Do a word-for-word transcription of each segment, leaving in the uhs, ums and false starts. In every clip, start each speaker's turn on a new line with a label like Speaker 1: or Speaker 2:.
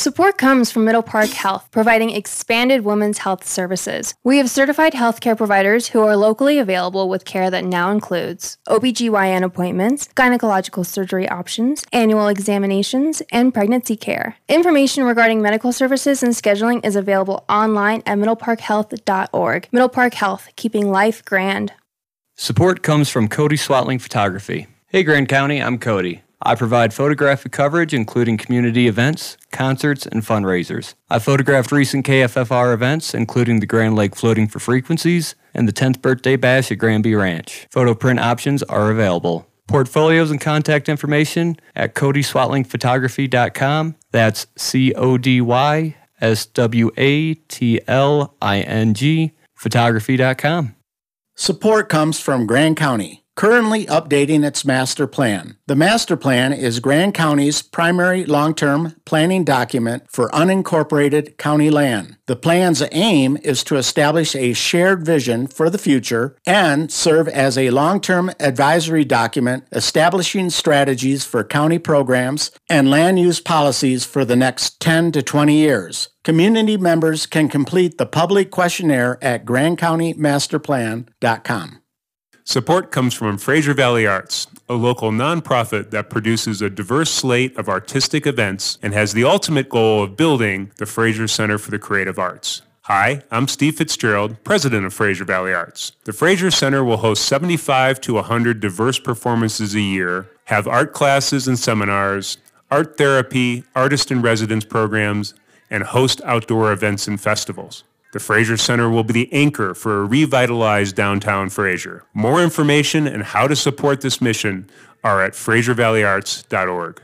Speaker 1: Support comes from Middle Park Health, providing expanded women's health services. We have certified healthcare providers who are locally available with care that now includes O B G Y N appointments, gynecological surgery options, annual examinations, and pregnancy care. Information regarding medical services and scheduling is available online at middle park health dot org. Middle Park Health, keeping life grand.
Speaker 2: Support comes from Cody Swatling Photography. Hey Grand County, I'm Cody. I provide photographic coverage including community events, concerts, and fundraisers. I photographed recent K F F R events including the Grand Lake Floating for Frequencies and the tenth Birthday Bash at Granby Ranch. Photo print options are available. Portfolios and contact information at cody swatling photography dot com. That's C O D Y S W A T L I N G photography dot com.
Speaker 3: Support comes from Grand County, currently updating its master plan. The master plan is Grand County's primary long-term planning document for unincorporated county land. The plan's aim is to establish a shared vision for the future and serve as a long-term advisory document establishing strategies for county programs and land use policies for the next ten to twenty years. Community members can complete the public questionnaire at grand county master plan dot com.
Speaker 4: Support comes from Fraser Valley Arts, a local nonprofit that produces a diverse slate of artistic events and has the ultimate goal of building the Fraser Center for the Creative Arts. Hi, I'm Steve Fitzgerald, president of Fraser Valley Arts. The Fraser Center will host seventy-five to one hundred diverse performances a year, have art classes and seminars, art therapy, artist-in-residence programs, and host outdoor events and festivals. The Fraser Center will be the anchor for a revitalized downtown Fraser. More information and how to support this mission are at fraser valley arts dot org.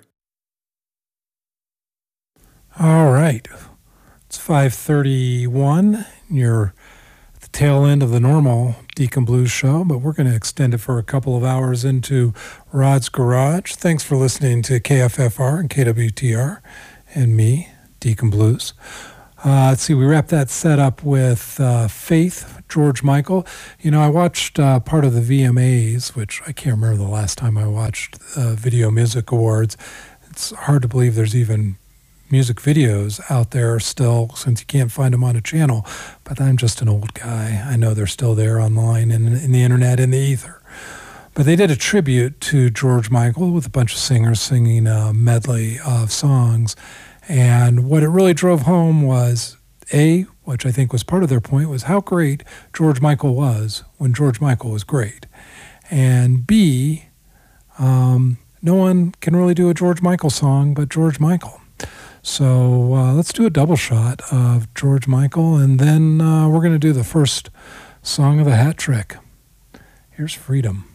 Speaker 5: All right. It's five thirty-one. You're at the tail end of the normal Deacon Blues show, but we're going to extend it for a couple of hours into Rod's Garage. Thanks for listening to K F F R and K W T R and me, Deacon Blues. Uh, let's see, we wrapped that set up with uh, Faith, George Michael. You know, I watched uh, part of the V M As, which I can't remember the last time I watched uh, Video Music Awards. It's hard to believe there's even music videos out there still, since you can't find them on a channel. But I'm just an old guy. I know they're still there online and in the internet, in the ether. But they did a tribute to George Michael with a bunch of singers singing a medley of songs. And what it really drove home was, A, which I think was part of their point, was how great George Michael was when George Michael was great. And B, um, no one can really do a George Michael song but George Michael. So uh, let's do a double shot of George Michael, and then uh, we're going to do the first song of the hat trick. Here's Freedom.